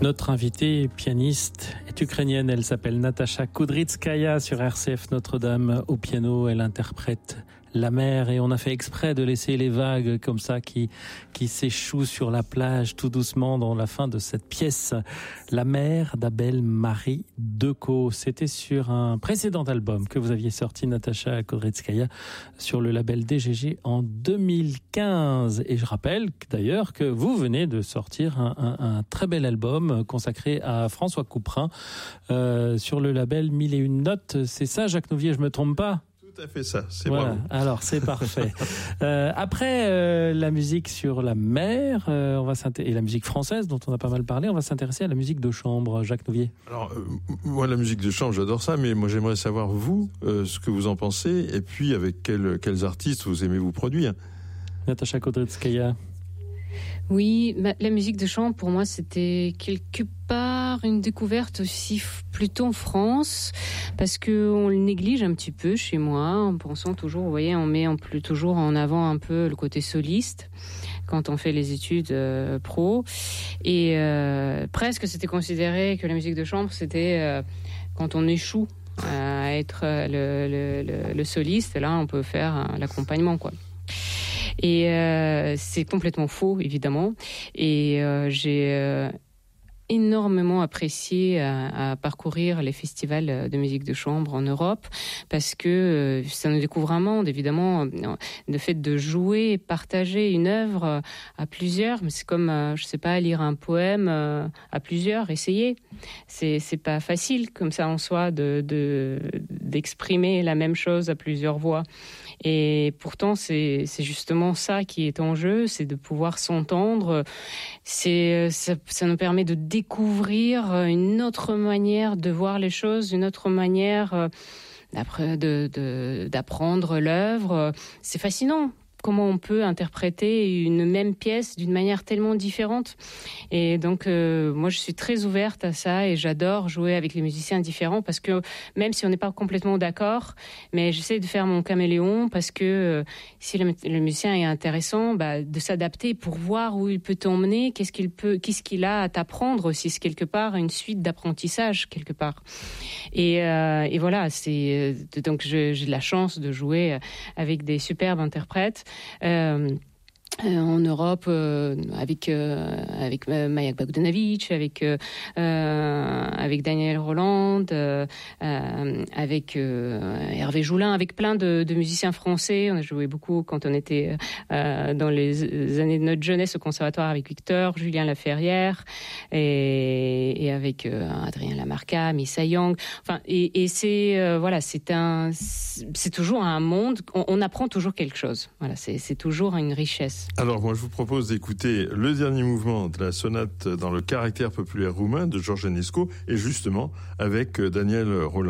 Notre invitée pianiste est ukrainienne, elle s'appelle Natasha Kudrytskaya sur RCF Notre-Dame. Au piano, elle interprète La mer et on a fait exprès de laisser les vagues comme ça qui s'échouent sur la plage tout doucement dans la fin de cette pièce. La mer d'Abel Marie Decaux. C'était sur un précédent album que vous aviez sorti, Natasha Kudrytskaya, sur le label DGG en 2015. Et je rappelle d'ailleurs que vous venez de sortir un très bel album consacré à François Couperin sur le label 1001 Notes. C'est ça, Jacques Nouvier, je me trompe pas? Tout à fait ça, c'est voilà. Bravo. Alors c'est parfait. Après la musique sur la mer, et la musique française dont on a pas mal parlé, on va s'intéresser à la musique de chambre, Jacques Nouvier. Alors moi la musique de chambre j'adore ça, mais moi j'aimerais savoir vous ce que vous en pensez et puis avec quels artistes vous aimez vous produire. Natasha Kudrytskaya. Oui, la musique de chambre pour moi c'était quelque part une découverte aussi plutôt en France parce que on le néglige un petit peu chez moi en pensant toujours, vous voyez, on met toujours en avant un peu le côté soliste quand on fait les études pro et presque c'était considéré que la musique de chambre c'était quand on échoue à être le soliste, là on peut faire l'accompagnement quoi. Et c'est complètement faux, évidemment. Et j'ai énormément apprécié à parcourir les festivals de musique de chambre en Europe parce que ça nous découvre un monde, évidemment. Le fait de jouer, partager une œuvre à plusieurs, mais c'est comme, je sais pas, lire un poème à plusieurs, essayer. C'est pas facile comme ça en soi d'exprimer la même chose à plusieurs voix. Et pourtant, c'est justement ça qui est en jeu, c'est de pouvoir s'entendre. Ça nous permet de découvrir une autre manière de voir les choses, une autre manière d'apprendre l'œuvre. C'est fascinant. Comment on peut interpréter une même pièce d'une manière tellement différente. Et donc, moi, je suis très ouverte à ça et j'adore jouer avec les musiciens différents parce que même si on n'est pas complètement d'accord, mais j'essaie de faire mon caméléon parce que si le musicien est intéressant, de s'adapter pour voir où il peut t'emmener, qu'est-ce qu'il a à t'apprendre aussi, c'est quelque part une suite d'apprentissage quelque part. Et voilà, donc j'ai de la chance de jouer avec des superbes interprètes. En Europe avec Maja Bogdanovic, avec Daniel Roland, avec Hervé Joulin, avec plein de musiciens français. On a joué beaucoup quand on était dans les années de notre jeunesse au conservatoire avec Victor, Julien Laferrière et avec Adrien Lamarca, Missa Young. Enfin et c'est voilà, c'est toujours un monde. On apprend toujours quelque chose. Voilà, c'est toujours une richesse. Alors moi je vous propose d'écouter le dernier mouvement de la sonate dans le caractère populaire roumain de George Enescu et justement avec Daniel Roland.